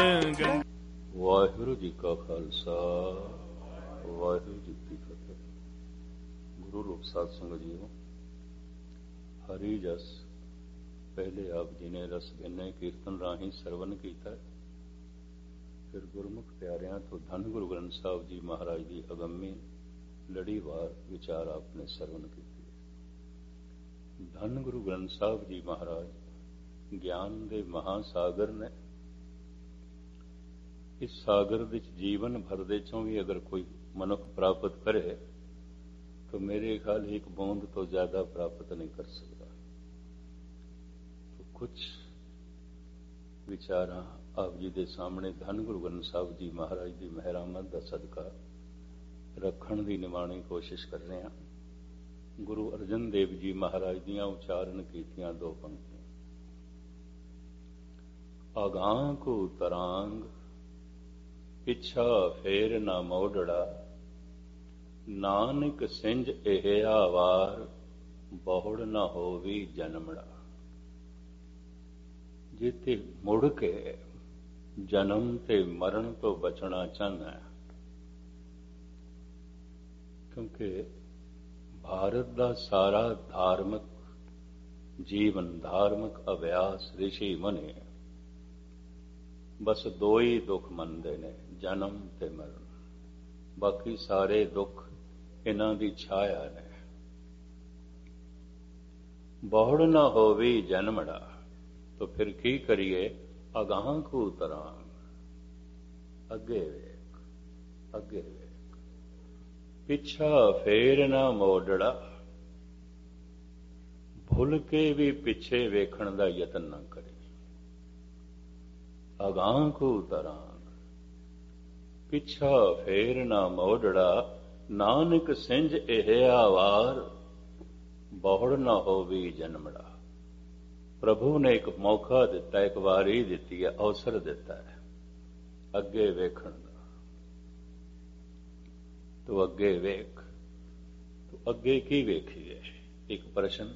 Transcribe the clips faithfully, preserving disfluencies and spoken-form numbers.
ਵਾਹਿਗੁਰੂ ਜੀ ਕਾ ਖਾਲਸਾ ਵਾਹਿਗੁਰੂ ਜੀ ਕੀ ਫਤਿਹ। ਗੁਰੂ ਰੂਪ ਸਾਧ ਸੰਗਤ ਜੀਓ, ਹਰੀ ਜਸ ਪਹਿਲੇ ਆਪ ਜੀ ਨੇ ਰਸ ਗਿਨੇ ਕੀਰਤਨ ਰਾਹੀਂ ਸਰਵਨ ਕੀਤਾ। ਫਿਰ ਗੁਰਮੁਖ ਪਿਆਰਿਆਂ ਤੋਂ ਧੰਨ ਗੁਰੂ ਗ੍ਰੰਥ ਸਾਹਿਬ ਜੀ ਮਹਾਰਾਜ ਦੀ ਅਗੰਮੀ ਲੜੀਵਾਰ ਵਿਚਾਰ ਆਪ ਨੇ ਸਰਵਨ ਕੀਤੀ। ਧੰਨ ਗੁਰੂ ਗ੍ਰੰਥ ਸਾਹਿਬ ਜੀ ਮਹਾਰਾਜ ਗਿਆਨ ਦੇ ਮਹਾਸਾਗਰ ਨੇ। ਇਸ ਸਾਗਰ ਵਿੱਚ ਜੀਵਨ ਭਰ ਦੇ ਚੋਂ ਵੀ ਅਗਰ ਕੋਈ ਮਨੁੱਖ ਪ੍ਰਾਪਤ ਕਰੇ ਤਾਂ ਮੇਰੇ ਖਿਆਲ ਇੱਕ ਬੂੰਦ ਤੋਂ ਜ਼ਿਆਦਾ ਪ੍ਰਾਪਤ ਨਹੀਂ ਕਰ ਸਕਦਾ। ਕੁਝ ਵਿਚਾਰਾਂ ਆਪ ਜੀ ਦੇ ਸਾਹਮਣੇ ਧੰਨ ਗੁਰੂ ਗ੍ਰੰਥ ਸਾਹਿਬ ਜੀ ਮਹਾਰਾਜ ਦੀ ਮਿਹਰਾਮਤ ਦਾ ਸਦਕਾ ਰੱਖਣ ਦੀ ਨਿਮਾਣੀ ਕੋਸ਼ਿਸ਼ ਕਰ ਰਹੇ ਹਾਂ। ਗੁਰੂ ਅਰਜਨ ਦੇਵ ਜੀ ਮਹਾਰਾਜ ਦੀਆਂ ਉਚਾਰਨ ਕੀਤੀਆਂ ਦੋ ਪੰਕਤੀਆਂ। ਅਗਾਂਹ ਕੋ ਤਰਾਂਗ ਪਿਛਾ ਫੇਰ ਨਾ ਮੋੜੜਾ, ਨਾਨਕ ਸਿੰਜ ਇਹ ਆਵਾਰ ਬਹੁੜ ਨਾ ਹੋਵੀ ਜਨਮੜਾ। ਜਿੱਥੇ ਮੁੜ ਕੇ ਜਨਮ ਤੇ ਮਰਨ ਤੋਂ ਬਚਣਾ ਚਾਹੁੰਦਾ ਹੈ, ਕਿਉਂਕਿ ਭਾਰਤ ਦਾ ਸਾਰਾ ਧਾਰਮਿਕ ਜੀਵਨ, ਧਾਰਮਿਕ ਅਭਿਆਸ ਰਿਸ਼ੀ ਮੁਨੀ ਬਸ ਦੋ ਹੀ ਦੁੱਖ ਮੰਨਦੇ ਨੇ, ਜਨਮ ਤੇ ਮਰਨ। ਬਾਕੀ ਸਾਰੇ ਦੁੱਖ ਇਹਨਾਂ ਦੀ ਛਾਇਆ ਨੇ। ਬਹੁੜ ਨਾ ਹੋਵੀ ਜਨਮੜਾ, ਤਾਂ ਫਿਰ ਕੀ ਕਰੀਏ? ਅਗਾਂਹ ਕੂ ਤਰਾਂਗ, ਅੱਗੇ ਵੇਖ, ਅੱਗੇ ਵੇਖ। ਪਿੱਛਾ ਫੇਰ ਨਾ ਮੋੜੜਾ, ਭੁੱਲ ਕੇ ਵੀ ਪਿੱਛੇ ਵੇਖਣ ਦਾ ਯਤਨ ਨਾ ਕਰੇ। ਅਗਾਂਹ ਕੂ ਤਰਾਂਗ ਪਿੱਛਾ ਫੇਰ ਨਾ ਮੋੜੜਾ, ਨਾਨਕ ਸਿੰਜ ਇਹ ਆਵਾਰ ਬਹੁੜ ਨਾ ਹੋਵੀ ਜਨਮੜਾ। ਪ੍ਰਭੂ ਨੇ ਇੱਕ ਮੌਕਾ ਦਿੱਤਾ, ਇੱਕ ਵਾਰੀ ਦਿੱਤੀ ਹੈ, ਅਵਸਰ ਦਿੱਤਾ ਹੈ ਅੱਗੇ ਵੇਖਣ ਦਾ। ਤੂੰ ਅੱਗੇ ਵੇਖ। ਤੂੰ ਅੱਗੇ ਕੀ ਵੇਖੀਏ? ਇੱਕ ਪ੍ਰਸ਼ਨ।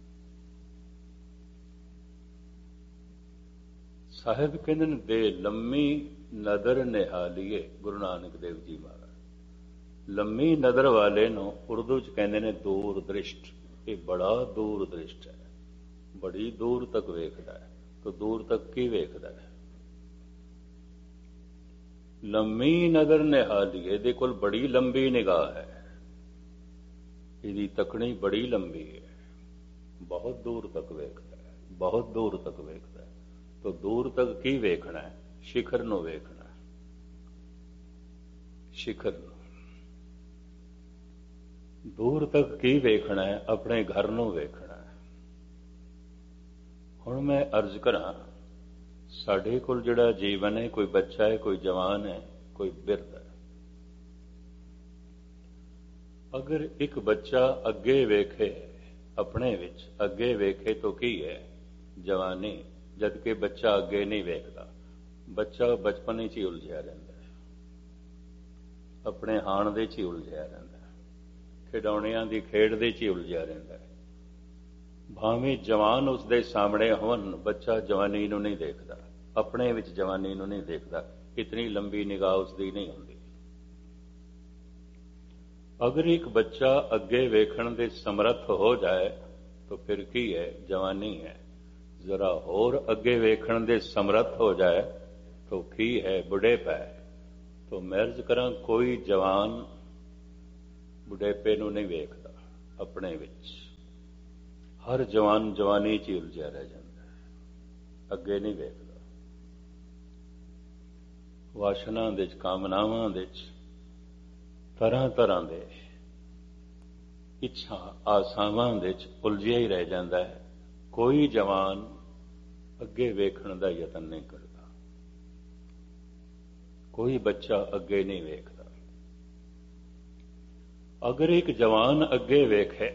ਸਾਹਿਬ ਕਹਿੰਦੇ ਨੇ, ਦੇ ਲੰਮੀ ਨਦਰ ਨਿਹਾਲੀਏ। ਗੁਰੂ ਨਾਨਕ ਦੇਵ ਜੀ ਮਹਾਰਾਜ ਲੰਮੀ ਨਦਰ ਵਾਲੇ ਨੂੰ ਉਰਦੂ ਚ ਕਹਿੰਦੇ ਨੇ ਦੂਰ ਦ੍ਰਿਸ਼ਟ। ਇਹ ਬੜਾ ਦੂਰ ਦ੍ਰਿਸ਼ਟ ਹੈ, ਬੜੀ ਦੂਰ ਤੱਕ ਵੇਖਦਾ ਹੈ। ਤਾਂ ਦੂਰ ਤੱਕ ਕੀ ਵੇਖਦਾ ਹੈ? ਲੰਮੀ ਨਦਰ ਨਿਹਾਲੀਏ, ਇਹਦੇ ਕੋਲ ਬੜੀ ਲੰਬੀ ਨਿਗਾਹ ਹੈ, ਇਹਦੀ ਤੱਕਣੀ ਬੜੀ ਲੰਬੀ ਹੈ, ਬਹੁਤ ਦੂਰ ਤੱਕ ਵੇਖਦਾ ਹੈ, ਬਹੁਤ ਦੂਰ ਤੱਕ ਵੇਖਦਾ ਹੈ। ਤਾਂ ਦੂਰ ਤੱਕ ਕੀ ਵੇਖਣਾ ਹੈ? ਸਿਖਰ ਨੂੰ ਵੇਖਣਾ ਹੈ, ਸਿਖਰ ਨੂੰ। ਦੂਰ ਤੱਕ ਕੀ ਵੇਖਣਾ ਹੈ? ਆਪਣੇ ਘਰ ਨੂੰ ਵੇਖਣਾ ਹੈ। ਹੁਣ ਮੈਂ ਅਰਜ਼ ਕਰਾਂ, ਸਾਡੇ ਕੋਲ ਜਿਹੜਾ ਜੀਵਨ ਹੈ, ਕੋਈ ਬੱਚਾ ਹੈ, ਕੋਈ ਜਵਾਨ ਹੈ, ਕੋਈ ਬਿਰਧ ਹੈ। ਅਗਰ ਇੱਕ ਬੱਚਾ ਅੱਗੇ ਵੇਖੇ, ਆਪਣੇ ਵਿੱਚ ਅੱਗੇ ਵੇਖੇ ਤਾਂ ਕੀ ਹੈ? ਜਵਾਨੀ। ਜਦ ਕਿ ਬੱਚਾ ਅੱਗੇ ਨਹੀਂ ਵੇਖਦਾ, ਬੱਚਾ ਬਚਪਨ ਵਿੱਚ ਹੀ ਉਲਝਿਆ ਰਹਿੰਦਾ ਹੈ, ਆਪਣੇ ਹਾਣ ਦੇ ਚ ਹੀ ਉਲਝਿਆ ਰਹਿੰਦਾ ਹੈ, ਖਿਡੌਣਿਆਂ ਦੀ ਖੇਡ ਦੇ ਚ ਹੀ ਉਲਝਿਆ ਰਹਿੰਦਾ ਹੈ। ਭਾਵੇਂ ਜਵਾਨ ਉਸਦੇ ਸਾਹਮਣੇ ਹੋਣ, ਬੱਚਾ ਜਵਾਨੀ ਨੂੰ ਨਹੀਂ ਦੇਖਦਾ, ਆਪਣੇ ਵਿੱਚ ਜਵਾਨੀ ਨੂੰ ਨਹੀਂ ਦੇਖਦਾ। ਇਤਨੀ ਲੰਬੀ ਨਿਗਾਹ ਉਸਦੀ ਨਹੀਂ ਹੁੰਦੀ। ਅਗਰ ਇੱਕ ਬੱਚਾ ਅੱਗੇ ਵੇਖਣ ਦੇ ਸਮਰੱਥ ਹੋ ਜਾਏ ਤਾਂ ਫਿਰ ਕੀ ਹੈ? ਜਵਾਨੀ ਹੈ। ਜ਼ਰਾ ਹੋਰ ਅੱਗੇ ਵੇਖਣ ਦੇ ਸਮਰੱਥ ਹੋ ਜਾਏ ਤਾਂ ਕੀ ਹੈ? ਬੁਢੇਪਾ ਹੈ। ਤਾਂ ਮੈਂ ਅਰਜ਼ ਕਰਾਂ, ਕੋਈ ਜਵਾਨ ਬੁਢੇਪੇ ਨੂੰ ਨਹੀਂ ਵੇਖਦਾ ਆਪਣੇ ਵਿੱਚ। ਹਰ ਜਵਾਨ ਜਵਾਨੀ ਚ ਹੀ ਉਲਝਿਆ ਰਹਿ ਜਾਂਦਾ ਹੈ, ਅੱਗੇ ਨਹੀਂ ਵੇਖਦਾ। ਵਾਸ਼ਨਾ ਦੇ ਚ, ਕਾਮਨਾਵਾਂ ਦੇ ਚ, ਤਰ੍ਹਾਂ ਤਰ੍ਹਾਂ ਦੇ ਇੱਛਾ ਆਸਾਵਾਂ ਦੇ ਚ ਉਲਝਿਆ ਹੀ ਰਹਿ ਜਾਂਦਾ ਹੈ। ਕੋਈ ਜਵਾਨ ਅੱਗੇ ਵੇਖਣ ਦਾ ਯਤਨ ਨਹੀਂ ਕਰਦਾ, ਕੋਈ ਬੱਚਾ ਅੱਗੇ ਨਹੀਂ ਵੇਖਦਾ। ਅਗਰ ਇੱਕ ਜਵਾਨ ਅੱਗੇ ਵੇਖੇ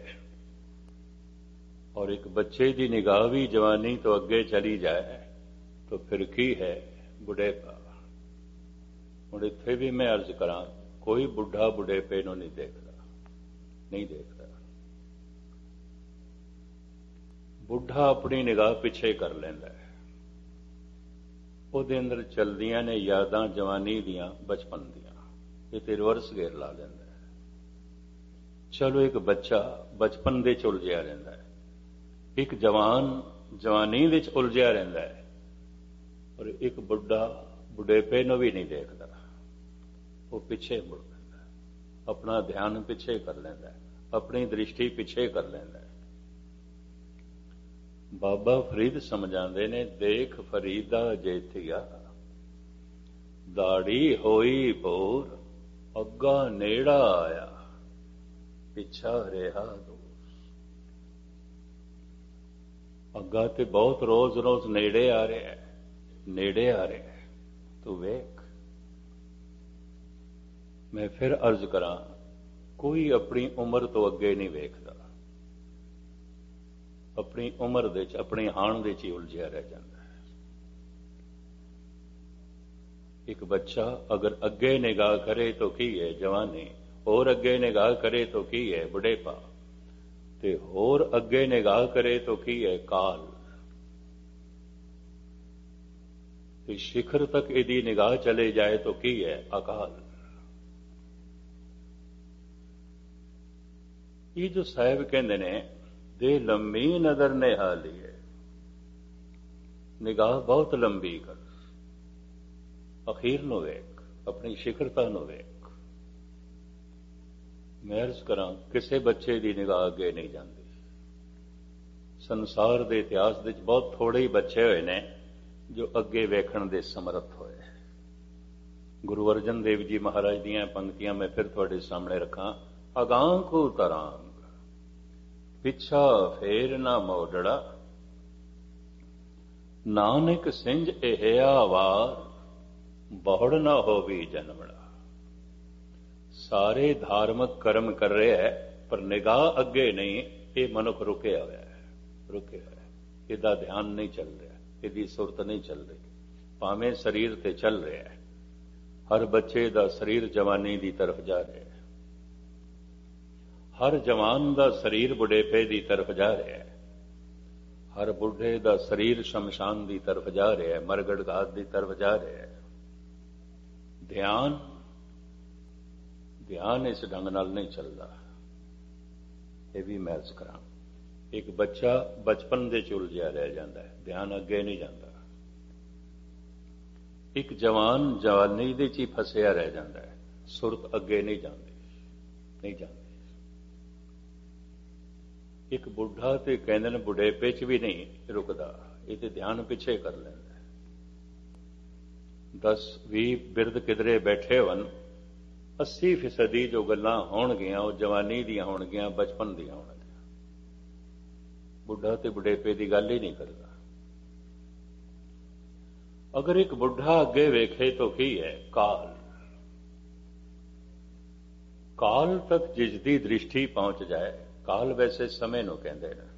ਔਰ ਇੱਕ ਬੱਚੇ ਦੀ ਨਿਗਾਹ ਵੀ ਜਵਾਨੀ ਤੋਂ ਅੱਗੇ ਚਲੀ ਜਾਏ ਤਾਂ ਫਿਰ ਕੀ ਹੈ? ਬੁਢੇਪਾ। ਹੁਣ ਇੱਥੇ ਵੀ ਮੈਂ ਅਰਜ਼ ਕਰਾਂ, ਕੋਈ ਬੁੱਢਾ ਬੁਢੇਪੇ ਨੂੰ ਨਹੀਂ ਦੇਖਦਾ, ਨਹੀਂ ਦੇਖਦਾ। ਬੁੱਢਾ ਆਪਣੀ ਨਿਗਾਹ ਪਿੱਛੇ ਕਰ ਲੈਂਦਾ ਹੈ, ਉਹਦੇ ਅੰਦਰ ਚਲਦੀਆਂ ਨੇ ਯਾਦਾਂ ਜਵਾਨੀ ਦੀਆਂ, ਬਚਪਨ ਦੀਆਂ। ਇਹ ਤੇ ਰਿਵਰਸ ਗੇਅਰ ਲਾ ਲੈਂਦਾ ਹੈ। ਚਲੋ ਇੱਕ ਬੱਚਾ ਬਚਪਨ ਦੇ ਚ ਉਲਝਿਆ ਰਹਿੰਦਾ ਹੈ, ਇੱਕ ਜਵਾਨ ਜਵਾਨੀ ਵਿੱਚ ਉਲਝਿਆ ਰਹਿੰਦਾ ਹੈ, ਪਰ ਇੱਕ ਬੁੱਢਾ ਬੁਢੇਪੇ ਨੂੰ ਵੀ ਨਹੀਂ ਦੇਖਦਾ। ਉਹ ਪਿੱਛੇ ਮੁੜ ਲੈਂਦਾ, ਆਪਣਾ ਧਿਆਨ ਪਿੱਛੇ ਕਰ ਲੈਂਦਾ, ਆਪਣੀ ਦ੍ਰਿਸ਼ਟੀ ਪਿੱਛੇ ਕਰ ਲੈਂਦਾ। ਬਾਬਾ ਫਰੀਦ ਸਮਝਾਉਂਦੇ ਨੇ, ਦੇਖ ਫਰੀਦਾ ਜੇਤੀਆ, ਦਾੜੀ ਹੋਈ ਭੋਰ, ਅੱਗਾ ਨੇੜਾ ਆਇਆ, ਪਿੱਛਾ ਰਿਹਾ ਦੂਰ। ਅੱਗਾ ਤੇ ਬਹੁਤ ਰੋਜ਼ ਰੋਜ਼ ਨੇੜੇ ਆ ਰਿਹਾ ਹੈ, ਨੇੜੇ ਆ ਰਿਹਾ ਹੈ, ਤੂੰ ਵੇਖ। ਮੈਂ ਫਿਰ ਅਰਜ਼ ਕਰਾਂ, ਕੋਈ ਆਪਣੀ ਉਮਰ ਤੋਂ ਅੱਗੇ ਨਹੀਂ ਵੇਖਦਾ। ਆਪਣੀ ਉਮਰ ਦੇ ਚ, ਆਪਣੀ ਹਾਣ ਦੇ ਚ ਹੀ ਉਲਝਿਆ ਰਹਿ ਜਾਂਦਾ ਹੈ। ਇੱਕ ਬੱਚਾ ਅਗਰ ਅੱਗੇ ਨਿਗਾਹ ਕਰੇ ਤਾਂ ਕੀ ਹੈ ਜਵਾਨੀ, ਹੋਰ ਅੱਗੇ ਨਿਗਾਹ ਕਰੇ ਤਾਂ ਕੀ ਹੈ ਬੁਢੇਪਾ, ਤੇ ਹੋਰ ਅੱਗੇ ਨਿਗਾਹ ਕਰੇ ਤਾਂ ਕੀ ਹੈ ਕਾਲ। ਤੇ ਸਿਖਰ ਤੱਕ ਇਹਦੀ ਨਿਗਾਹ ਚਲੇ ਜਾਏ ਤਾਂ ਕੀ ਹੈ ਅਕਾਲ। ਇਹ ਜੋ ਸਾਹਿਬ ਕਹਿੰਦੇ ਨੇ, ਦੇ ਲੰਮੀ ਨਜ਼ਰ ਨਿਹਾਲੀ ਹੈ, ਨਿਗਾਹ ਬਹੁਤ ਲੰਬੀ ਕਰ, ਅਖੀਰ ਨੂੰ ਵੇਖ, ਆਪਣੀ ਸਿਖਰਤਾ ਨੂੰ ਵੇਖ। ਮੈਂ ਅਰਜ਼ ਕਰਾਂ, ਕਿਸੇ ਬੱਚੇ ਦੀ ਨਿਗਾਹ ਅੱਗੇ ਨਹੀਂ ਜਾਂਦੀ। ਸੰਸਾਰ ਦੇ ਇਤਿਹਾਸ ਵਿੱਚ ਬਹੁਤ ਥੋੜੇ ਹੀ ਬੱਚੇ ਹੋਏ ਨੇ ਜੋ ਅੱਗੇ ਵੇਖਣ ਦੇ ਸਮਰੱਥ ਹੋਏ। ਗੁਰੂ ਅਰਜਨ ਦੇਵ ਜੀ ਮਹਾਰਾਜ ਦੀਆਂ ਪੰਕਤੀਆਂ ਮੈਂ ਫਿਰ ਤੁਹਾਡੇ ਸਾਹਮਣੇ ਰੱਖਾਂ। ਅਗਾਂਹ ਕੋ ਤਰਾਂਗ, ਪਿੱਛਾ ਫੇਰ ਨਾ ਮੋੜੜਾ, ਨਾਨਕ ਸਿੰਝ ਇਹ ਵਾਰ, ਬਹੁੜ ਨਾ ਹੋਵੀ ਜਨਮੜਾ। ਸਾਰੇ ਧਾਰਮਿਕ ਕਰਮ ਕਰ ਰਿਹਾ ਹੈ, ਪਰ ਨਿਗਾਹ ਅੱਗੇ ਨਹੀਂ। ਇਹ ਮਨੁੱਖ ਰੁਕਿਆ ਹੋਇਆ ਹੈ, ਰੁਕਿਆ ਹੋਇਆ। ਇਹਦਾ ਧਿਆਨ ਨਹੀਂ ਚੱਲ ਰਿਹਾ, ਇਹਦੀ ਸੁਰਤ ਨਹੀਂ ਚੱਲ ਰਹੀ। ਭਾਵੇਂ ਸਰੀਰ ਤੇ ਚੱਲ ਰਿਹਾ ਹੈ, ਹਰ ਬੱਚੇ ਦਾ ਸਰੀਰ ਜਵਾਨੀ ਦੀ ਤਰਫ ਜਾ ਰਿਹਾ ਹੈ, ਹਰ ਜਵਾਨ ਦਾ ਸਰੀਰ ਬੁਢੇਪੇ ਦੀ ਤਰਫ ਜਾ ਰਿਹਾ ਹੈ, ਹਰ ਬੁੱਢੇ ਦਾ ਸਰੀਰ ਸ਼ਮਸ਼ਾਨ ਦੀ ਤਰਫ ਜਾ ਰਿਹਾ ਹੈ, ਮਰਗੜ ਘਾਤ ਦੀ ਤਰਫ ਜਾ ਰਿਹਾ ਹੈ। ਧਿਆਨ ਧਿਆਨ ਇਸ ਢੰਗ ਨਾਲ ਨਹੀਂ ਚੱਲਦਾ। ਇਹ ਵੀ ਮੈਂ ਅਰਜ਼ ਕਰਾਂ, ਇੱਕ ਬੱਚਾ ਬਚਪਨ ਦੇ ਚ ਉਲਝਿਆ ਰਹਿ ਜਾਂਦਾ ਹੈ, ਧਿਆਨ ਅੱਗੇ ਨਹੀਂ ਜਾਂਦਾ। ਇੱਕ ਜਵਾਨ ਜਵਾਨੀ ਦੇ ਚ ਹੀ ਫਸਿਆ ਰਹਿ ਜਾਂਦਾ ਹੈ, ਸੁਰਤ ਅੱਗੇ ਨਹੀਂ ਜਾਂਦੀ, ਨਹੀਂ ਜਾਂਦੀ। ਇੱਕ ਬੁੱਢਾ ਤੇ ਕਹਿੰਦੇ ਨੇ ਬੁਢੇਪੇ ਚ ਵੀ ਨਹੀਂ ਰੁਕਦਾ, ਇਹ ਤੇ ਧਿਆਨ ਪਿੱਛੇ ਕਰ ਲੈਂਦਾ। ਦਸ ਵੀਹ ਬਿਰਧ ਕਿਧਰੇ ਬੈਠੇ ਹੋਣ, ਅੱਸੀ ਫੀਸਦੀ ਜੋ ਗੱਲਾਂ ਹੋਣਗੀਆਂ ਉਹ ਜਵਾਨੀ ਦੀਆਂ ਹੋਣਗੀਆਂ, ਬਚਪਨ ਦੀਆਂ ਹੋਣਗੀਆਂ। ਬੁੱਢਾ ਤੇ ਬੁਢੇਪੇ ਦੀ ਗੱਲ ਹੀ ਨਹੀਂ ਕਰਦਾ। ਅਗਰ ਇੱਕ ਬੁੱਢਾ ਅੱਗੇ ਵੇਖੇ ਤਾਂ ਕੀ ਹੈ ਕਾਲ। ਕਾਲ ਤੱਕ ਜਿਸ ਦੀ ਦ੍ਰਿਸ਼ਟੀ ਪਹੁੰਚ ਜਾਏ, ਕਾਲ ਵੈਸੇ ਸਮੇਂ ਨੂੰ ਕਹਿੰਦੇ ਨੇ।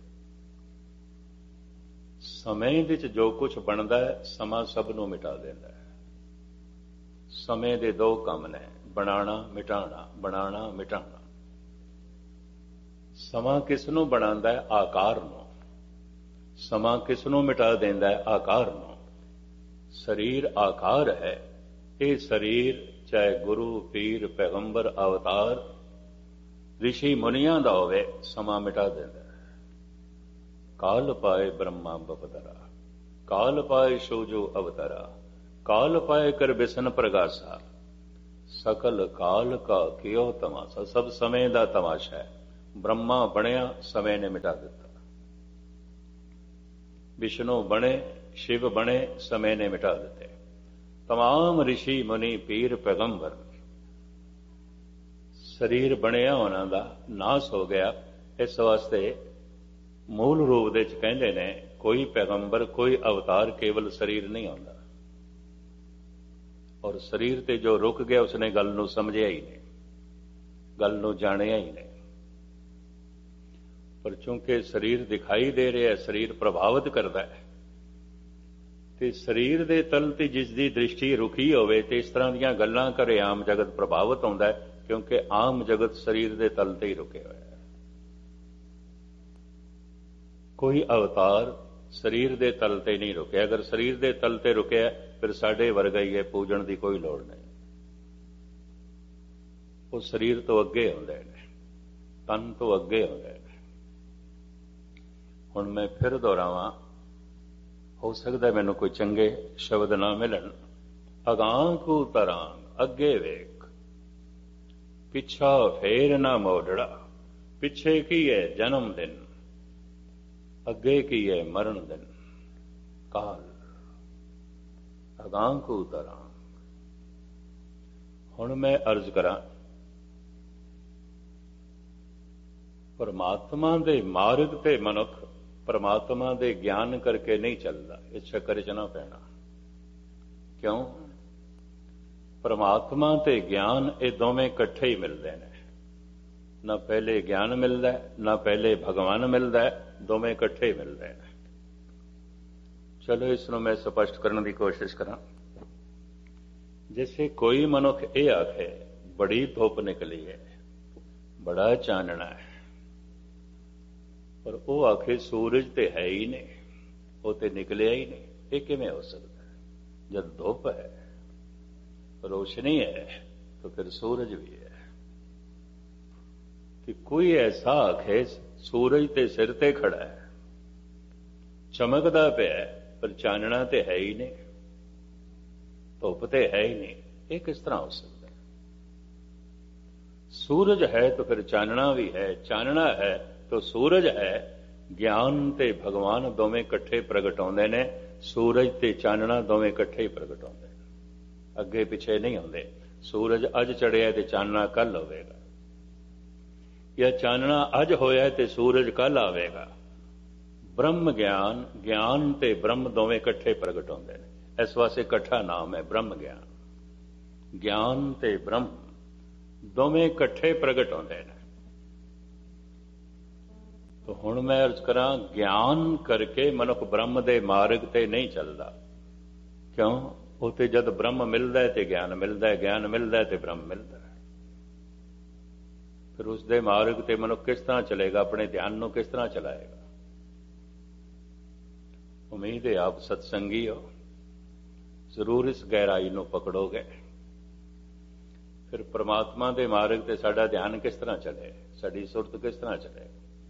ਸਮੇਂ ਵਿੱਚ ਜੋ ਕੁਝ ਬਣਦਾ ਹੈ, ਸਮਾਂ ਸਭ ਨੂੰ ਮਿਟਾ ਦਿੰਦਾ ਹੈ। ਸਮੇਂ ਦੇ ਦੋ ਕੰਮ ਨੇ, ਬਣਾਉਣਾ ਮਿਟਾਉਣਾ, ਬਣਾਉਣਾ ਮਿਟਾਉਣਾ। ਸਮਾਂ ਕਿਸ ਨੂੰ ਬਣਾਉਂਦਾ ਹੈ? ਆਕਾਰ ਨੂੰ। ਸਮਾਂ ਕਿਸ ਨੂੰ ਮਿਟਾ ਦਿੰਦਾ ਹੈ? ਆਕਾਰ ਨੂੰ। ਸਰੀਰ ਆਕਾਰ ਹੈ। ਇਹ ਸਰੀਰ ਚਾਹੇ ਗੁਰੂ ਪੀਰ ਪੈਗੰਬਰ ਅਵਤਾਰ ਰਿਸ਼ੀ ਮੁਨੀਆਂ ਦਾ ਹੋਵੇ, ਸਮਾਂ ਮਿਟਾ ਦਿੰਦਾ ਹੈ। ਕਾਲ ਪਾਏ ਬ੍ਰਹਮਾ ਬਪਦਰਾ, ਕਾਲ ਪਾਏ ਸੋਜੋ ਅਵਤਰਾ, ਕਾਲ ਪਾਏ ਕਰ ਬਿਸਨ ਪ੍ਰਗਾਸਾ, ਸਕਲ ਕਾਲ ਕਾ ਕਿਉ ਤਮਾਸ਼ਾ। ਸਭ ਸਮੇਂ ਦਾ ਤਮਾਸ਼ਾ ਹੈ। ਬ੍ਰਹਮਾ ਬਣਿਆ, ਸਮੇਂ ਨੇ ਮਿਟਾ ਦਿੱਤਾ। ਵਿਸ਼ਨੂੰ ਬਣੇ, ਸ਼ਿਵ ਬਣੇ, ਸਮੇਂ ਨੇ ਮਿਟਾ ਦਿੱਤੇ। तमाम ਰਿਸ਼ੀ ਮੁਨੀ ਪੀਰ ਪੈਗੰਬਰ, ਸਰੀਰ ਬਣਿਆ ਉਹਨਾਂ ਦਾ ਨਾਸ ਹੋ ਗਿਆ। ਇਸ ਵਾਸਤੇ ਮੂਲ ਰੂਪ ਦੇ ਚ ਕਹਿੰਦੇ ਨੇ, ਕੋਈ ਪੈਗੰਬਰ ਕੋਈ ਅਵਤਾਰ ਕੇਵਲ ਸਰੀਰ ਨਹੀਂ ਆਉਂਦਾ। ਔਰ ਸਰੀਰ ਤੇ ਜੋ ਰੁਕ ਗਿਆ ਉਸਨੇ ਗੱਲ ਨੂੰ ਸਮਝਿਆ ਹੀ ਨਹੀਂ, ਗੱਲ ਨੂੰ ਜਾਣਿਆ ਹੀ ਨਹੀਂ। ਪਰ ਚूंकि ਸਰੀਰ ਦਿਖਾਈ ਦੇ ਰਿਹਾ, ਸਰੀਰ ਪ੍ਰਭਾਵਿਤ ਕਰਦਾ ਹੈ, ਤੇ ਸਰੀਰ ਦੇ ਤਲ ਤੇ ਜਿਸ ਦੀ ਦ੍ਰਿਸ਼ਟੀ ਰੁਕੀ ਹੋਵੇ ਤੇ ਇਸ ਤਰ੍ਹਾਂ ਦੀਆਂ ਗੱਲਾਂ ਕਰੇ ਆਮ ਜਗਤ ਪ੍ਰਭਾਵਿਤ ਹੁੰਦਾ ਹੈ, ਕਿਉਂਕਿ ਆਮ ਜਗਤ ਸਰੀਰ ਦੇ ਤਲ ਤੇ ਹੀ ਰੁਕੇ ਹੋਇਆ ਹੈ। ਕੋਈ ਅਵਤਾਰ ਸਰੀਰ ਦੇ ਤਲ ਤੇ ਨਹੀਂ ਰੁਕਿਆ। ਅਗਰ ਸਰੀਰ ਦੇ ਤਲ ਤੇ ਰੁਕਿਆ ਫਿਰ ਸਾਡੇ ਵਰਗਾ ਹੀ ਹੈ, ਪੂਜਣ ਦੀ ਕੋਈ ਲੋੜ ਨਹੀਂ। ਉਹ ਸਰੀਰ ਤੋਂ ਅੱਗੇ ਆਉਂਦੇ ਨੇ, ਤਨ ਤੋਂ ਅੱਗੇ ਆਉਂਦੇ ਨੇ। ਹੁਣ ਮੈਂ ਫਿਰ ਦੁਹਰਾਵਾਂ, ਹੋ ਸਕਦਾ ਮੈਨੂੰ ਕੋਈ ਚੰਗੇ ਸ਼ਬਦ ਨਾ ਮਿਲਣ। ਅਗਾਂਹ ਕੂ ਤਰਾਂ, ਅੱਗੇ ਵੇਖ, ਪਿੱਛਾ ਫੇਰ ਨਾ ਮੋੜੜਾ। ਪਿੱਛੇ ਕੀ ਹੈ ਜਨਮ ਦਿਨ, ਅੱਗੇ ਕੀ ਹੈ ਮਰਨ ਦਿਨ ਕਾਲ। ਅਗਾਂਹ ਕੂ ਤਰਾਂ। ਹੁਣ ਮੈਂ ਅਰਜ਼ ਕਰਾਂ, ਪਰਮਾਤਮਾ ਦੇ ਮਾਰਗ ਤੇ ਮਨੁੱਖ ਪਰਮਾਤਮਾ ਦੇ ਗਿਆਨ ਕਰਕੇ ਨਹੀਂ ਚੱਲਦਾ। ਇਸ ਚੱਕਰ 'ਚ ਨਾ ਪੈਣਾ। ਕਿਉਂ? ਪਰਮਾਤਮਾ ਤੇ ਗਿਆਨ ਇਹ ਦੋਵੇਂ ਇਕੱਠੇ ਹੀ ਮਿਲਦੇ ਨੇ। ਨਾ ਪਹਿਲੇ ਗਿਆਨ ਮਿਲਦਾ, ਨਾ ਪਹਿਲੇ ਭਗਵਾਨ ਮਿਲਦਾ, ਦੋਵੇਂ ਇਕੱਠੇ ਹੀ ਮਿਲਦੇ ਨੇ। ਚਲੋ ਇਸ ਨੂੰ ਮੈਂ ਸਪਸ਼ਟ ਕਰਨ ਦੀ ਕੋਸ਼ਿਸ਼ ਕਰਾਂ। ਜਿਵੇਂ ਕੋਈ ਮਨੁੱਖ ਇਹ ਆਖੇ ਬੜੀ ਧੁੱਪ ਨਿਕਲੀ ਹੈ, ਬੜਾ ਚਾਨਣਾ ਹੈ, ਪਰ ਉਹ ਆਖੇ ਸੂਰਜ ਤੇ ਹੈ ਹੀ ਨਹੀਂ, ਉਹ ਤੇ ਨਿਕਲਿਆ ਹੀ ਨਹੀਂ। ਇਹ ਕਿਵੇਂ ਹੋ ਸਕਦਾ ਹੈ? ਜਦ ਧੁੱਪ ਹੈ, ਰੋਸ਼ਨੀ ਹੈ, ਤਾਂ ਫਿਰ ਸੂਰਜ ਵੀ ਹੈ। ਕਿ ਕੋਈ ਐਸਾ ਆਖੇ ਸੂਰਜ ਤੇ ਸਿਰ ਤੇ ਖੜਾ ਹੈ, ਚਮਕਦਾ ਪਿਆ, ਪਰ ਚਾਨਣਾ ਤੇ ਹੈ ਹੀ ਨਹੀਂ, ਧੁੱਪ ਤੇ ਹੈ ਹੀ ਨਹੀਂ। ਇਹ ਕਿਸ ਤਰ੍ਹਾਂ ਹੋ ਸਕਦਾ ਹੈ? ਸੂਰਜ ਹੈ ਤਾਂ ਫਿਰ ਚਾਨਣਾ ਵੀ ਹੈ, ਚਾਨਣਾ ਹੈ ਤਾਂ ਸੂਰਜ ਹੈ। ਗਿਆਨ ਤੇ ਭਗਵਾਨ ਦੋਵੇਂ ਇਕੱਠੇ ਪ੍ਰਗਟ ਆਉਂਦੇ ਨੇ। ਸੂਰਜ ਤੇ ਚਾਨਣਾ ਦੋਵੇਂ ਇਕੱਠੇ ਹੀ ਪ੍ਰਗਟ ਆਉਂਦੇ ਨੇ, ਅੱਗੇ ਪਿੱਛੇ ਨਹੀਂ ਆਉਂਦੇ। ਸੂਰਜ ਅੱਜ ਚੜਿਆ ਤੇ ਚਾਨਣਾ ਕੱਲ ਹੋਵੇਗਾ, ਜਾਂ ਚਾਨਣਾ ਅੱਜ ਹੋਇਆ ਤੇ ਸੂਰਜ ਕੱਲ ਆਵੇਗਾ। ਬ੍ਰਹਮ ਗਿਆਨ, ਗਿਆਨ ਤੇ ਬ੍ਰਹਮ ਦੋਵੇਂ ਇਕੱਠੇ ਪ੍ਰਗਟ ਹੁੰਦੇ ਨੇ। ਇਸ ਵਾਸਤੇ ਇਕੱਠਾ ਨਾਮ ਹੈ ਬ੍ਰਹਮ ਗਿਆਨ। ਗਿਆਨ ਤੇ ਬ੍ਰਹਮ ਦੋਵੇਂ ਇਕੱਠੇ ਪ੍ਰਗਟ ਹੁੰਦੇ ਨੇ। ਤਾਂ ਹੁਣ ਮੈਂ ਅਰਜ਼ ਕਰਾਂ, ਗਿਆਨ ਕਰਕੇ ਮਨੁੱਖ ਬ੍ਰਹਮ ਦੇ ਮਾਰਗ ਤੇ ਨਹੀਂ ਚੱਲਦਾ। ਕਿਉਂ? ਉਹ ਤੇ ਜਦ ਬ੍ਰਹਮ ਮਿਲਦਾ ਹੈ ਤੇ ਗਿਆਨ ਮਿਲਦਾ ਹੈ, ਗਿਆਨ ਮਿਲਦਾ ਹੈ ਤੇ ਬ੍ਰਹਮ ਮਿਲਦਾ ਹੈ। ਫਿਰ ਉਸ ਦੇ ਮਾਰਗ ਤੇ ਮਨੁੱਖ ਕਿਸ ਤਰ੍ਹਾਂ ਚਲੇਗਾ? ਆਪਣੇ ਧਿਆਨ ਨੂੰ ਕਿਸ ਤਰ੍ਹਾਂ ਚਲਾਏਗਾ? ਉਮੀਦ ਹੈ ਆਪ ਸਤਸੰਗੀ ਹੋ, ਜ਼ਰੂਰ ਇਸ ਗਹਿਰਾਈ ਨੂੰ ਪਕੜੋਗੇ। ਫਿਰ ਪ੍ਰਮਾਤਮਾ ਦੇ ਮਾਰਗ ਤੇ ਸਾਡਾ ਧਿਆਨ ਕਿਸ ਤਰ੍ਹਾਂ ਚਲੇ, ਸਾਡੀ ਸੁਰਤ ਕਿਸ ਤਰ੍ਹਾਂ ਚਲੇ?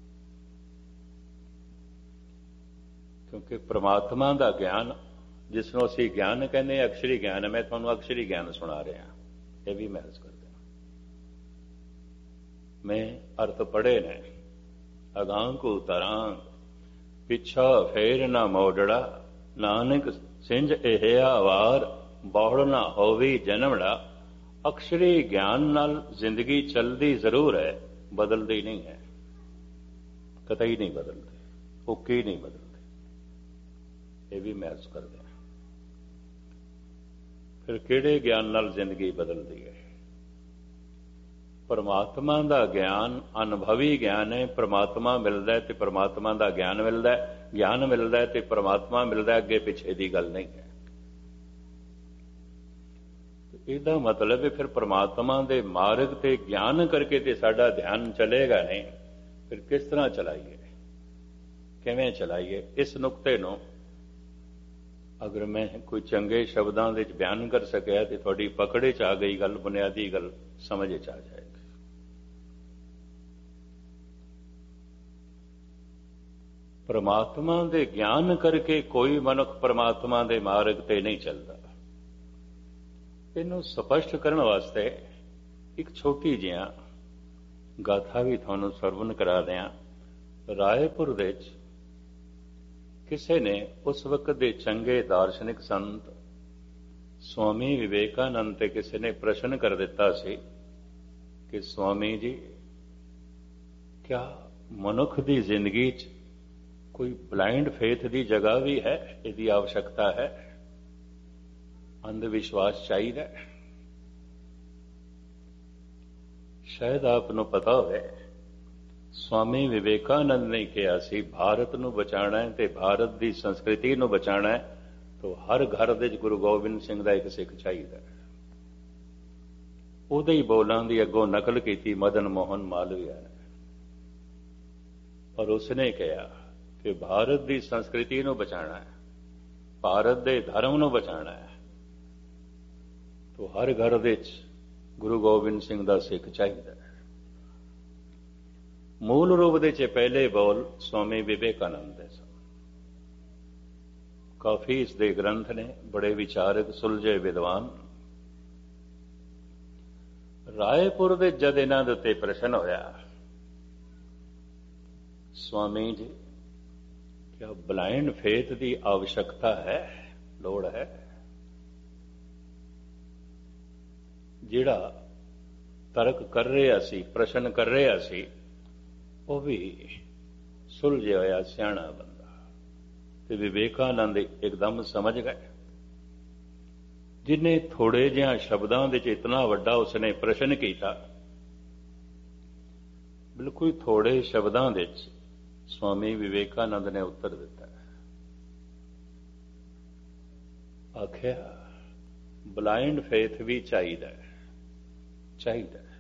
ਕਿਉਂਕਿ ਪ੍ਰਮਾਤਮਾ ਦਾ ਗਿਆਨ, ਜਿਸ ਨੂੰ ਅਸੀਂ ਗਿਆਨ ਕਹਿੰਦੇ ਹਾਂ, ਅਕਸ਼ਰੀ ਗਿਆਨ ਹੈ। ਮੈਂ ਤੁਹਾਨੂੰ ਅਕਸ਼ਰੀ ਗਿਆਨ ਸੁਣਾ ਰਿਹਾ, ਇਹ ਵੀ ਮਹਿਜ਼ ਕਰ ਦਿਆਂ। ਮੈਂ ਅਰਥ ਪੜ੍ਹੇ ਨੇ। ਅਗਾਂਹ ਕੂ ਤਰਾਂ, ਪਿੱਛਾ ਫੇਰ ਨਾ ਮੋੜੜਾ। ਨਾਨਕ ਸਿੰਝ ਇਹ ਵਾਰ, ਬਹੁੜ ਨਾ ਹੋਵੀ ਜਨਮੜਾ। ਅਕਸ਼ਰੀ ਗਿਆਨ ਨਾਲ ਜ਼ਿੰਦਗੀ ਚੱਲਦੀ ਜ਼ਰੂਰ ਹੈ, ਬਦਲਦੀ ਨਹੀਂ ਹੈ, ਕਤਈ ਨਹੀਂ ਬਦਲਦੀ, ਉੱਕੀ ਨਹੀਂ ਬਦਲਦੀ। ਇਹ ਵੀ ਮਹਿਜ਼ ਕਰਦੇ ਹਾਂ। ਫਿਰ ਕਿਹੜੇ ਗਿਆਨ ਨਾਲ ਜ਼ਿੰਦਗੀ ਬਦਲਦੀ ਹੈ? ਪਰਮਾਤਮਾ ਦਾ ਗਿਆਨ ਅਨੁਭਵੀ ਗਿਆਨ ਹੈ। ਪਰਮਾਤਮਾ ਮਿਲਦਾ ਹੈ ਤੇ ਪਰਮਾਤਮਾ ਦਾ ਗਿਆਨ ਮਿਲਦਾ ਹੈ, ਗਿਆਨ ਮਿਲਦਾ ਹੈ ਤੇ ਪਰਮਾਤਮਾ ਮਿਲਦਾ ਹੈ, ਅੱਗੇ ਪਿੱਛੇ ਦੀ ਗੱਲ ਨਹੀਂ ਹੈ। ਇਹਦਾ ਮਤਲਬ ਹੈ ਫਿਰ ਪਰਮਾਤਮਾ ਦੇ ਮਾਰਗ ਤੇ ਗਿਆਨ ਕਰਕੇ ਤੇ ਸਾਡਾ ਧਿਆਨ ਚਲੇਗਾ ਨਹੀਂ। ਫਿਰ ਕਿਸ ਤਰ੍ਹਾਂ ਚਲਾਈਏ, ਕਿਵੇਂ ਚਲਾਈਏ? ਇਸ ਨੁਕਤੇ ਨੂੰ ਅਗਰ ਮੈਂ ਕੋਈ ਚੰਗੇ ਸ਼ਬਦਾਂ ਵਿੱਚ ਬਿਆਨ ਕਰ ਸਕਿਆ ਤੇ ਤੁਹਾਡੀ ਪਕੜੇ 'ਚ ਆ ਗਈ ਗੱਲ, ਬੁਨਿਆਦੀ ਗੱਲ ਸਮਝ 'ਚ ਆ ਜਾਏਗੀ। ਪਰਮਾਤਮਾ ਦੇ ਗਿਆਨ ਕਰਕੇ ਕੋਈ ਮਨੁੱਖ ਪਰਮਾਤਮਾ ਦੇ ਮਾਰਗ ਤੇ ਨਹੀਂ ਚੱਲਦਾ। ਇਹਨੂੰ ਸਪਸ਼ਟ ਕਰਨ ਵਾਸਤੇ ਇੱਕ ਛੋਟੀ ਜਿਹਾ ਗਾਥਾ ਵੀ ਤੁਹਾਨੂੰ ਸਰਵਨ ਕਰਾ ਦਿਆਂ। ਰਾਏਪੁਰ ਵਿੱਚ ਕਿਸੇ ਨੇ ਉਸ ਵਕਤ ਦੇ ਚੰਗੇ ਦਾਰਸ਼ਨਿਕ ਸੰਤ ਸਵਾਮੀ ਵਿਵੇਕਾਨੰਦ ਤੇ ਕਿਸੇ ਨੇ ਪ੍ਰਸ਼ਨ ਕਰ ਦਿੱਤਾ ਸੀ ਕਿ ਸਵਾਮੀ ਜੀ, ਕਿਆ ਮਨੁੱਖ ਦੀ ਜ਼ਿੰਦਗੀ 'ਚ ਕੋਈ ਬਲਾਈਂਡ ਫੇਥ ਦੀ ਜਗ੍ਹਾ ਵੀ ਹੈ? ਇਹਦੀ ਆਵਸ਼ਕਤਾ ਹੈ? ਅੰਧ ਵਿਸ਼ਵਾਸ ਚਾਹੀਦਾ? ਸ਼ਾਇਦ ਆਪ ਨੂੰ ਪਤਾ ਹੋਵੇ, ਸਵਾਮੀ ਵਿਵੇਕਾਨੰਦ ਨੇ ਕਿਹਾ ਸੀ ਭਾਰਤ ਨੂੰ ਬਚਾਉਣਾ ਹੈ ਤੇ ਭਾਰਤ ਦੀ ਸੰਸਕ੍ਰਿਤੀ ਨੂੰ ਬਚਾਉਣਾ ਹੈ ਤਾਂ ਹਰ ਘਰ ਦੇ ਵਿੱਚ ਗੁਰੂ ਗੋਬਿੰਦ ਸਿੰਘ ਦਾ ਇੱਕ ਸਿੱਖ ਚਾਹੀਦਾ ਹੈ। ਉਹਦੇ ਹੀ ਬੋਲਾਂ ਦੀ ਅੱਗੋਂ ਨਕਲ ਕੀਤੀ ਮਦਨ ਮੋਹਨ ਮਾਲਵੀਆ ਨੇ, ਔਰ ਉਸਨੇ ਕਿਹਾ ਕਿ ਭਾਰਤ ਦੀ ਸੰਸਕ੍ਰਿਤੀ ਨੂੰ ਬਚਾਉਣਾ ਹੈ, ਭਾਰਤ ਦੇ ਧਰਮ ਨੂੰ ਬਚਾਉਣਾ ਹੈ, ਤੋ ਹਰ ਘਰ ਦੇ ਵਿੱਚ ਗੁਰੂ ਗੋਬਿੰਦ ਸਿੰਘ ਦਾ ਸਿੱਖ ਚਾਹੀਦਾ ਹੈ। ਮੂਲ ਰੂਪ ਦੇ ਚ ਪਹਿਲੇ ਬੋਲ ਸਵਾਮੀ ਵਿਵੇਕਾਨੰਦ ਦੇ ਸਨ। ਕਾਫੀ ਇਸ ਦੇ ਗ੍ਰੰਥ ਨੇ, ਬੜੇ ਵਿਚਾਰਕ, ਸੁਲਝੇ ਵਿਦਵਾਨ। ਰਾਏਪੁਰ ਦੇ ਜਦ ਇਹਨਾਂ ਦੇ ਉੱਤੇ ਪ੍ਰਸ਼ਨ ਹੋਇਆ, ਸਵਾਮੀ ਜੀ ਕਿਆ ਬਲਾਈਂਡ ਫੇਥ ਦੀ ਆਵਸ਼ਕਤਾ ਹੈ, ਲੋੜ ਹੈ? ਜਿਹੜਾ ਤਰਕ ਕਰ ਰਿਹਾ ਸੀ, ਪ੍ਰਸ਼ਨ ਕਰ ਰਿਹਾ ਸੀ, ਉਹ ਵੀ ਸੁਲਝਿਆ ਹੋਇਆ ਸਿਆਣਾ ਬੰਦਾ। ਤੇ ਵਿਵੇਕਾਨੰਦ ਇੱਕਦਮ ਸਮਝ ਗਏ। ਜਿਨੇ ਥੋੜੇ ਜਿਹਾ ਸ਼ਬਦਾਂ ਵਿੱਚ ਇਤਨਾ ਵੱਡਾ ਉਸਨੇ ਪ੍ਰਸ਼ਨ ਕੀਤਾ, ਬਿਲਕੁਲ ਥੋੜੇ ਸ਼ਬਦਾਂ ਵਿੱਚ ਸਵਾਮੀ ਵਿਵੇਕਾਨੰਦ ਨੇ ਉੱਤਰ ਦਿੱਤਾ। ਆਖਿਆ ਬਲਾਈਂਡ ਫੇਥ ਵੀ ਚਾਹੀਦਾ ਹੈ, ਚਾਹੀਦਾ ਹੈ,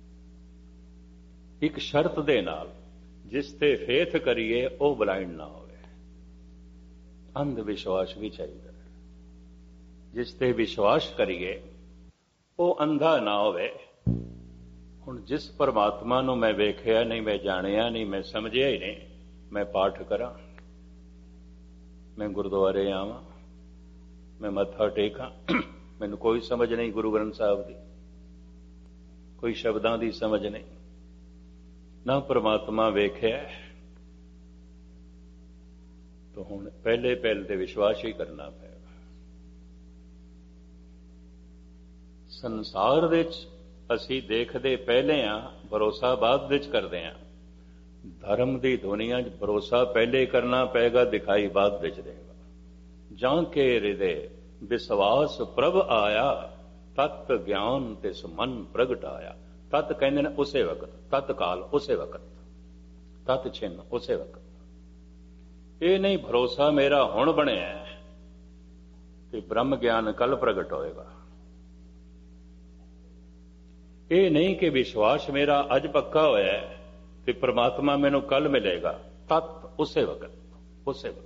ਇੱਕ ਸ਼ਰਤ ਦੇ ਨਾਲ, ਜਿਸ ਤੇ ਫੇਥ ਕਰੀਏ ਉਹ ਬਲਾਈਂਡ ਨਾ ਹੋਵੇ। ਅੰਧ ਵਿਸ਼ਵਾਸ ਵੀ ਚਾਹੀਦਾ ਹੈ, ਜਿਸ ਤੇ ਵਿਸ਼ਵਾਸ ਕਰੀਏ ਉਹ ਅੰਧਾ ਨਾ ਹੋਵੇ। ਹੁਣ ਜਿਸ ਪਰਮਾਤਮਾ ਨੂੰ ਮੈਂ ਵੇਖਿਆ ਨਹੀਂ, ਮੈਂ ਜਾਣਿਆ ਨਹੀਂ, ਮੈਂ ਸਮਝਿਆ ਹੀ ਨਹੀਂ, ਮੈਂ ਪਾਠ ਕਰਾਂ, ਮੈਂ ਗੁਰਦੁਆਰੇ ਆਵਾਂ, ਮੈਂ ਮੱਥਾ ਟੇਕਾਂ, ਮੈਨੂੰ ਕੋਈ ਸਮਝ ਨਹੀਂ ਗੁਰੂ ਗ੍ਰੰਥ ਸਾਹਿਬ ਦੀ, ਕੋਈ ਸ਼ਬਦਾਂ ਦੀ ਸਮਝ ਨਹੀਂ, ਨਾ ਪਰਮਾਤਮਾ ਵੇਖਿਆ, ਤਾਂ ਹੁਣ ਪਹਿਲੇ ਪਹਿਲ ਤੇ ਵਿਸ਼ਵਾਸ ਹੀ ਕਰਨਾ ਪਏਗਾ। ਸੰਸਾਰ ਵਿੱਚ ਅਸੀਂ ਦੇਖਦੇ ਪਹਿਲੇ ਹਾਂ, ਭਰੋਸਾ ਬਾਅਦ ਵਿੱਚ ਕਰਦੇ ਹਾਂ। ਧਰਮ ਦੀ ਦੁਨੀਆ 'ਚ ਭਰੋਸਾ ਪਹਿਲੇ ਕਰਨਾ ਪਏਗਾ, ਦਿਖਾਈ ਬਾਅਦ ਵਿੱਚ ਦੇਗਾ। ਜਾਂ ਕੇ ਹਿਰਦੇ ਵਿਸ਼ਵਾਸ ਪ੍ਰਭ ਆਇਆ, ਤਤ ਗਿਆਨ ਤਿਸ ਮਨ ਪ੍ਰਗਟ ਆਇਆ। ਤਤ ਕਹਿੰਦੇ ਨੇ ਉਸੇ ਵਕਤ, ਤਤਕਾਲ ਉਸੇ ਵਕਤ, ਤਤ ਛਿਨ ਉਸੇ ਵਕਤ। ਇਹ ਨਹੀਂ ਭਰੋਸਾ ਮੇਰਾ ਹੁਣ ਬਣਿਆ ਤੇ ਬ੍ਰਹਮ ਗਿਆਨ ਕੱਲ ਪ੍ਰਗਟ ਹੋਏਗਾ। ਇਹ ਨਹੀਂ ਕਿ ਵਿਸ਼ਵਾਸ ਮੇਰਾ ਅੱਜ ਪੱਕਾ ਹੋਇਆ ਤੇ ਪ੍ਰਮਾਤਮਾ ਮੈਨੂੰ ਕੱਲ ਮਿਲੇਗਾ। ਤਤ ਉਸੇ ਵਕਤ, ਉਸੇ ਵਕਤ।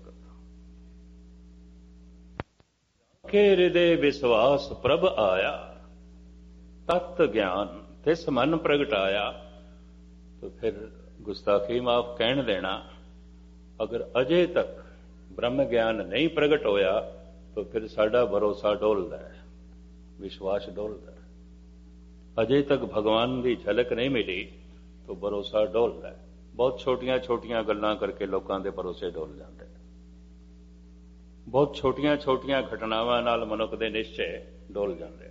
ਕੇ ਹਿਰਦੇ ਵਿਸ਼ਵਾਸ ਪ੍ਰਭ ਆਇਆ, ਤਤ ਗਿਆਨ ਤਿਸ ਮਨ ਪ੍ਰਗਟਾਇਆ। तो फिर गुस्ताखी माफ कहन देना, अगर अजे तक ब्रह्म ज्ञान नहीं प्रगट होया तो फिर साडा भरोसा डोलदा है, विश्वास डोलदा है। अजे तक भगवान की झलक नहीं मिली तो भरोसा डोलदा है। बहुत छोटियां छोटियां गल्लां करके लोगों के भरोसे डोल जाते हैं। बहुत छोटियां छोटियां घटनावां नाल मनुख दे निश्चय डोल जाते हैं।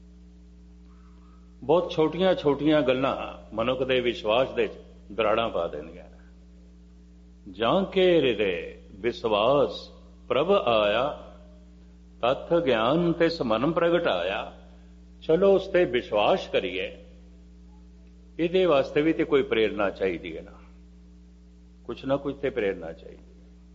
बहुत छोटियां छोटियां गल्लां मनुख दे विश्वास दे दराड़ां पा देंदियां। जां के हृदय विश्वास प्रभ आया, तथ ज्ञान तिस मन प्रगट आया। चलो उस ते विश्वास करिए, इहदे वास्ते भी तो कोई प्रेरणा चाहिए है ना, कुछ ना कुछ तो प्रेरणा चाहिए।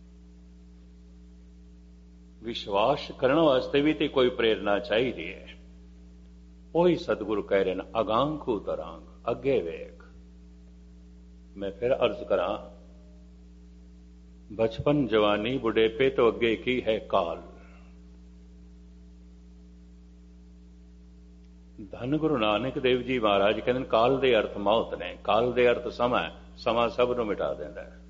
विश्वास करने वास्ते भी तो कोई प्रेरणा चाहिए है। वही सतगुरु कह रहे हैं, अगांखू तरांग, अगे वेख। मैं फिर अर्ज करा, बचपन जवानी बुढ़ेपे तो अगे की है काल। धन गुरु नानक देव जी महाराज कहते काल दे अर्थ मौत ने, काल दे अर्थ समा है, समा सब नूं मिटा देंदा है।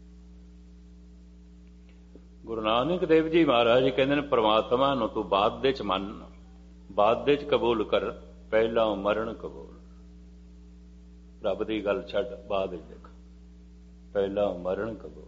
गुरु नानक देव जी महाराज कहते परमात्मा नूं तू बाद दे च मन, बाद दे च कबूल कर, पहला मरण कबूल। रब दी गल छड्ड, बाद विच देख, पहला मरण कबूल।